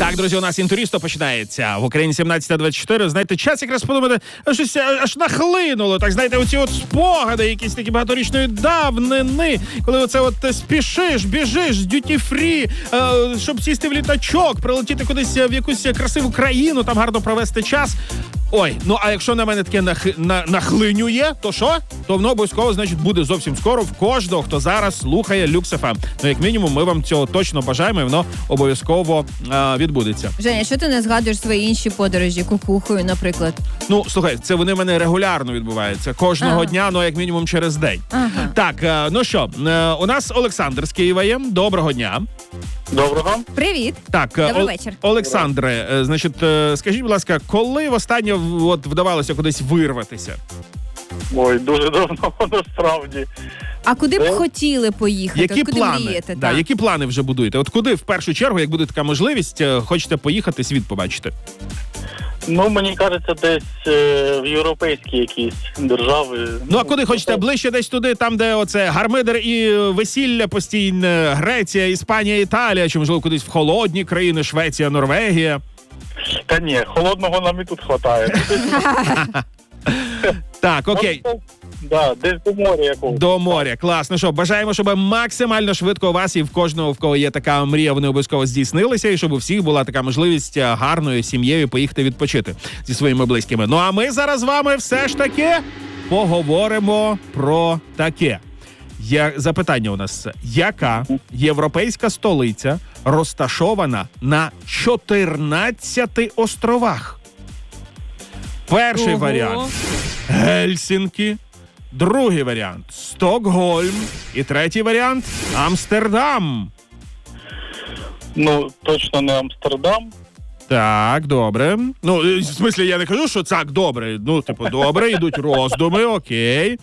Так, друзі, у нас інтуристо починається. В Україні 17:24. Знаєте, час якраз подумати, щось аж нахлинуло. Так, знаєте, оці от спогади, якісь такі багаторічної давнини, коли оце от спішиш, біжиш з дюті-фрі, щоб сісти в літачок, прилетіти кудись в якусь красиву країну, там гарно провести час. Ой, ну а якщо на мене таке нахлинює, то що? То воно обов'язково, значить, буде зовсім скоро в кожного, хто зараз слухає Люкс ФМ. Ну, як мінімум, ми вам цього точно бажаємо, і воно обов'язково відбудеться. Женя, що ти не згадуєш свої інші подорожі кукухою, наприклад? Ну, слухай, це вони в мене регулярно відбуваються. Кожного дня, ну, як мінімум, через день. Так, ну що, у нас Олександр з Києва є. Доброго дня. Доброго. Привіт. Так, Добрий вечір. Олександре, значить, скажіть, будь ласка, коли востаннє от вдавалося кудись вирватися? Ой, дуже давно, насправді. А куди б хотіли поїхати? Які куди плани? мрієте? Да, які плани вже будуєте? От куди в першу чергу, як буде така можливість, хочете поїхати, світ побачити? Ну, мені кажеться, десь в європейські якісь держави. Ну, а куди хочете? Ближче десь туди, там, де оце гармидер і весілля постійне, Греція, Іспанія, Італія, чи, можливо, кудись в холодні країни, Швеція, Норвегія? Та ні, холодного нам і тут хватає. Так, окей. Да, десь до моря якогось. До моря. Клас. Ну що, бажаємо, щоб максимально швидко у вас і в кожного, в кого є така мрія, вони обов'язково здійснилися, і щоб у всіх була така можливість гарною сім'єю поїхати відпочити зі своїми близькими. Ну а ми зараз з вами все ж таки поговоримо про таке. Запитання у нас. Яка європейська столиця розташована на 14 островах? Перший варіант – Гельсінкі. Другий варіант – Стокгольм. І третій варіант – Амстердам. Ну, точно не Амстердам. Так, добре. Ну, в смислі, я не кажу, що так, добре. Ну, типу, добре, йдуть роздуми, окей.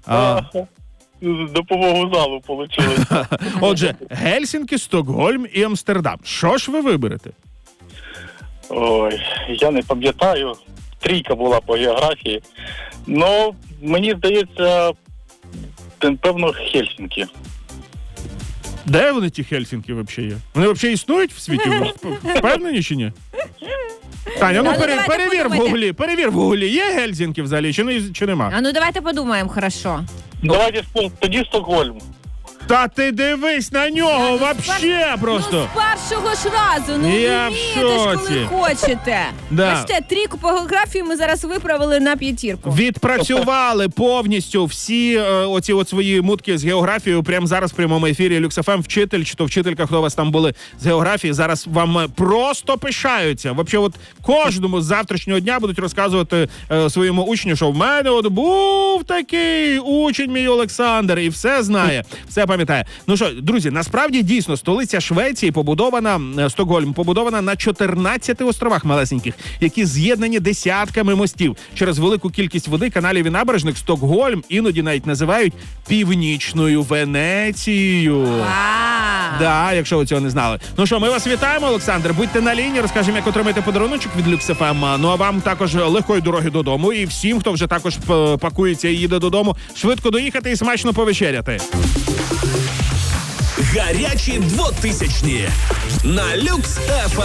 Допомогу залу получилось. Отже, Гельсінкі, Стокгольм і Амстердам. Що ж ви виберете? Ой, я не пам'ятаю. Трійка була по географії. Ну, мені здається, певно, Хельсінкі. Де вони, ті Хельсінкі, взагалі є? Вони взагалі існують в світі? Впевнені чи ні? Таня, ну перевір в Гуглі. Є Гельсінкі взагалі, чи нема? А ну давайте подумаємо, хорошо. Давайте тоді Стокгольм. Та ти дивись на нього, вообще просто. Ну, з першого ж разу, ну Я в вмієте ж, коли шоці. хочете. Да. Бачите, трійку по географії ми зараз виправили на 5. Відпрацювали повністю всі оці от свої мутки з географією прямо зараз в прямому ефірі Люкс ФМ. Вчитель чи то вчителька, хто у вас там були з географії, зараз вам просто пишаються. Вообще, от кожному з завтрашнього дня будуть розказувати своєму учню, що в мене от був такий учень мій Олександр, і все знає, все пам'ятає. Ну що, друзі, насправді дійсно столиця Швеції Стокгольм побудована на 14 островах малесеньких, які з'єднані десятками мостів. Через велику кількість води, каналів і набережних Стокгольм іноді навіть називають Північною Венецією. Да, якщо ви цього не знали. Ну що, ми вас вітаємо, Олександр. Будьте на лінії, розкажемо, як отримати подаруночок від Люкс ФМ. Ну а вам також легкої дороги додому. І всім, хто вже також пакується і їде додому, швидко доїхати і смачно повечеряти. Гарячі 2000-ні на Люкс ФМ.